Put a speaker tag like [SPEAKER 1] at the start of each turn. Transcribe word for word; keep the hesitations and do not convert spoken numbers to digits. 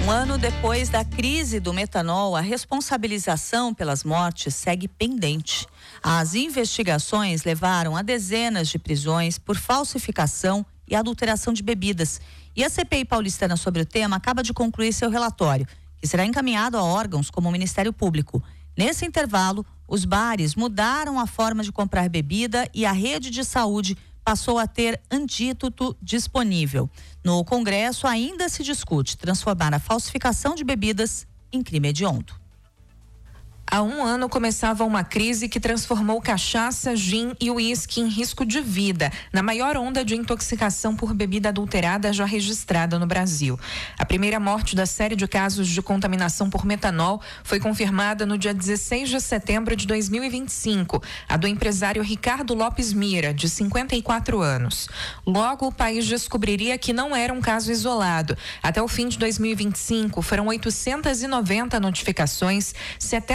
[SPEAKER 1] Um ano depois da crise do metanol, a responsabilização pelas mortes segue pendente. As investigações levaram a dezenas de prisões por falsificação e adulteração de bebidas. E a C P I paulistana sobre o tema acaba de concluir seu relatório, que será encaminhado a órgãos como o Ministério Público. Nesse intervalo, os bares mudaram a forma de comprar bebida e a rede de saúde passou a ter antídoto disponível. No Congresso ainda se discute transformar a falsificação de bebidas em crime hediondo.
[SPEAKER 2] Há um ano começava uma crise que transformou cachaça, gin e uísque em risco de vida, na maior onda de intoxicação por bebida adulterada já registrada no Brasil. A primeira morte da série de casos de contaminação por metanol foi confirmada no dia dezesseis de setembro de dois mil e vinte e cinco, a do empresário Ricardo Lopes Mira, de cinquenta e quatro anos. Logo, o país descobriria que não era um caso isolado. Até o fim de dois mil e vinte e cinco, foram oitocentas e noventa notificações, setenta